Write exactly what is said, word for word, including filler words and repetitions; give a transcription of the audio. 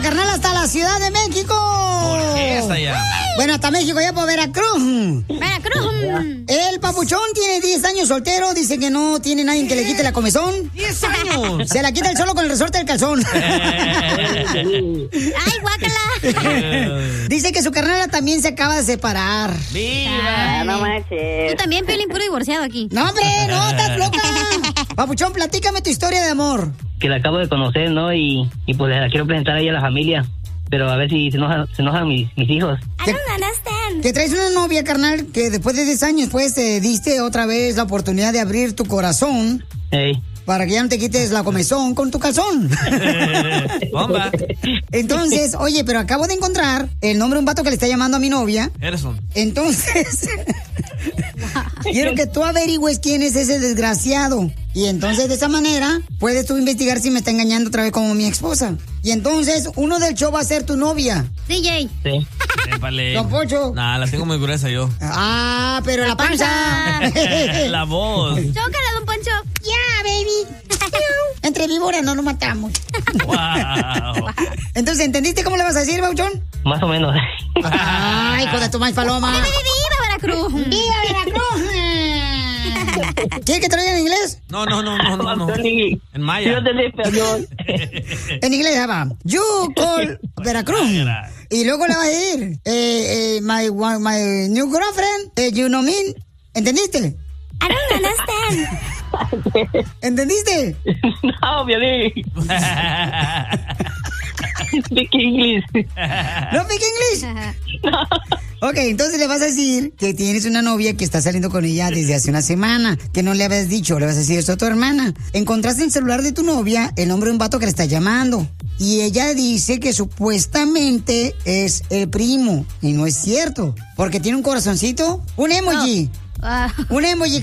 carnal hasta la Ciudad de México. ¿Por qué hasta allá? Bueno, hasta México, ya por Veracruz. Veracruz. El papuchón tiene diez años soltero, dice que no tiene nadie que le quite la comezón. ¡diez años! Se la quita el solo con el resorte del calzón. Ay, guácala. Dice que su carnala también se acaba de separar. ¡Viva! No manches. Tú también, Piolín, puro divorciado aquí. No, hombre, no, estás loca. Papuchón, platícame tu historia de amor. Que la acabo de conocer, ¿no? Y, y pues la quiero presentar ahí a la familia. Pero a ver si se enojan, se enojan mis, mis hijos. I don't understand. Que traes una novia, carnal, que después de diez años, pues, te diste otra vez la oportunidad de abrir tu corazón. Hey. Para que ya no te quites la comezón con tu calzón. Bomba. Entonces, oye, pero acabo de encontrar el nombre de un vato que le está llamando a mi novia. Erson. Entonces, quiero que tú averigües quién es ese desgraciado. Y entonces, de esa manera, puedes tú investigar si me está engañando otra vez como mi esposa. Y entonces, uno del show va a ser tu novia. D J. Sí. Épale. Don Pocho. Nah, la tengo muy gruesa yo. Ah, pero la panza. La voz. Chócala, don Poncho. Ya, baby. Entre víboras no nos matamos. Wow. Entonces, ¿entendiste cómo le vas a decir, Bauchón? Más o menos. Ay, hijo de tu maíz paloma. ¡Viva, Veracruz! ¡Viva Veracruz! ¿Quieres que te lo diga en inglés? No, no, no, no, no, no. En maya. Yo te le perdón. En inglés, ya va. You call Veracruz. Y luego le vas a decir, eh, eh, my, one- my new girlfriend, eh, you know me. ¿Entendiste? I don't understand. ¿Entendiste? No, Violín. Speak English. ¿No speak English? Ok, entonces le vas a decir que tienes una novia que está saliendo con ella desde hace una semana, que no le habías dicho, le vas a decir esto a tu hermana. Encontraste en el celular de tu novia el nombre de un vato que le está llamando. Y ella dice que supuestamente es el primo. Y no es cierto. Porque tiene un corazoncito, un emoji. Ah. Un emoji